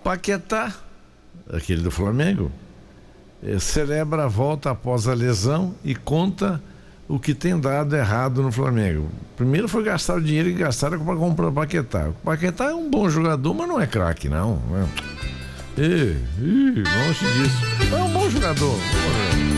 Paquetá, aquele do Flamengo, celebra a volta após a lesão e conta o que tem dado errado no Flamengo. Primeiro foi gastar o dinheiro que gastaram para comprar o Paquetá. O Paquetá é um bom jogador, mas não é craque, não. Longe disso. É um bom jogador.